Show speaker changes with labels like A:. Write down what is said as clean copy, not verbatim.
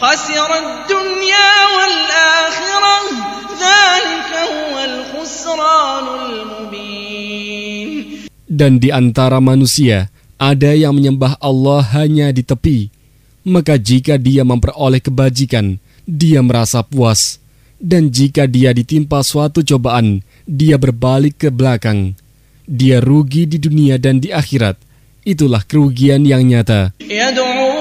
A: خسر الدنيا والآخرة ذلك هو الخسران المبين.
B: Dan di antara manusia ada yang menyembah Allah hanya di tepi. Maka jika dia memperoleh kebajikan, dia merasa puas. Dan jika dia ditimpa suatu cobaan, dia berbalik ke belakang. Dia rugi di dunia dan di akhirat. Itulah kerugian yang nyata.